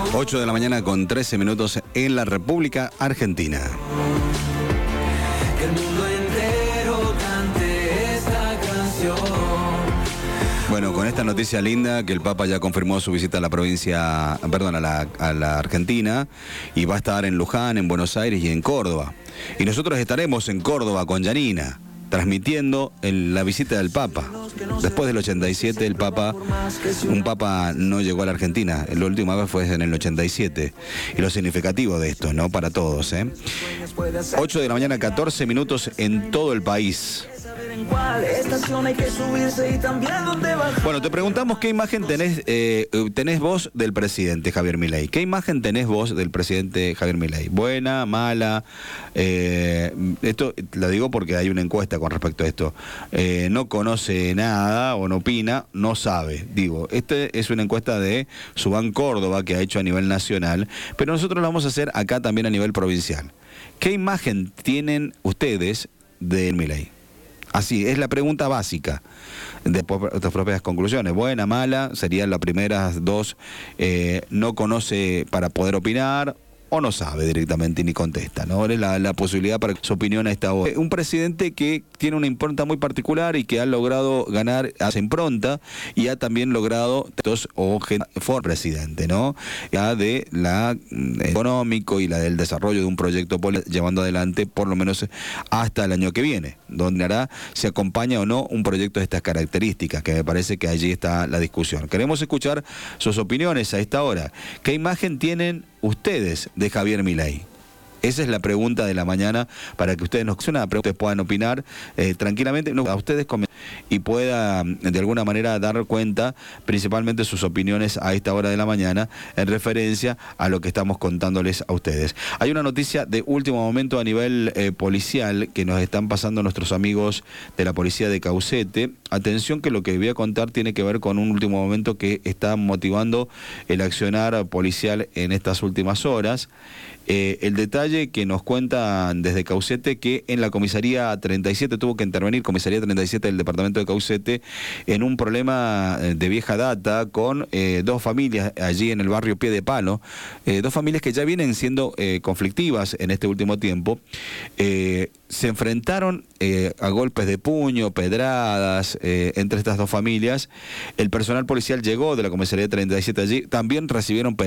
8 de la mañana con 13 minutos en la República Argentina. Que el mundo entero cante esta canción. Bueno, con esta noticia linda que el Papa ya confirmó su visita a la provincia, perdón, a la Argentina, y va a estar en Luján, en Buenos Aires y en Córdoba. Y nosotros estaremos en Córdoba con Janina, transmitiendo la visita del Papa. Después del 87 un Papa no llegó a la Argentina, la última vez fue en el 87. Y lo significativo de esto, ¿no? Para todos, 8 de la mañana, 14 minutos en todo el país. Bueno, te preguntamos qué imagen tenés vos del presidente Javier Milei. ¿Qué imagen tenés vos del presidente Javier Milei? ¿Buena, mala? Esto lo digo porque hay una encuesta con respecto a esto. No conoce nada o no opina, no sabe. Digo, este es una encuesta de Subán Córdoba que ha hecho a nivel nacional, pero nosotros lo vamos a hacer acá también a nivel provincial. ¿Qué imagen tienen ustedes de Milei? Así, es la pregunta básica. Después tus propias conclusiones. Buena, mala, serían las primeras dos. No conoce para poder opinar o no sabe directamente y ni contesta, ¿no? Es la posibilidad para su opinión a esta hora. Un presidente que tiene una impronta muy particular y que ha logrado ganar a esa impronta y ha también logrado for presidente, ¿no? Ya de la económico y la del desarrollo de un proyecto llevando adelante por lo menos hasta el año que viene, donde hará si acompaña o no un proyecto de estas características, que me parece que allí está la discusión. Queremos escuchar sus opiniones a esta hora. ¿Qué imagen tienen ustedes de Javier Milei? Esa es la pregunta de la mañana para que ustedes puedan opinar tranquilamente, a ustedes y pueda de alguna manera dar cuenta principalmente sus opiniones a esta hora de la mañana en referencia a lo que estamos contándoles a ustedes. Hay una noticia de último momento a nivel policial que nos están pasando nuestros amigos de la policía de Caucete. Atención, que lo que voy a contar tiene que ver con un último momento que está motivando el accionar policial en estas últimas horas. El detalle que nos cuentan desde Caucete, que en la comisaría 37 tuvo que intervenir, comisaría 37 del departamento de Caucete, en un problema de vieja data con dos familias allí en el barrio Pie de Palo, dos familias que ya vienen siendo conflictivas en este último tiempo. Se enfrentaron a golpes de puño, pedradas entre estas dos familias. El personal policial llegó de la comisaría 37 allí, también recibieron